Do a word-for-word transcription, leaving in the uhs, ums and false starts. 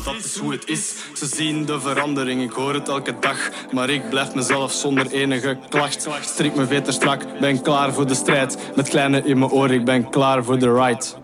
dat is hoe het is. Ze zien de verandering, ik hoor het elke dag. Maar ik blijf mezelf zonder enige klacht. Strik mijn veter strak, ben klaar voor de strijd. Met kleine in mijn oor, ik ben klaar voor de ride.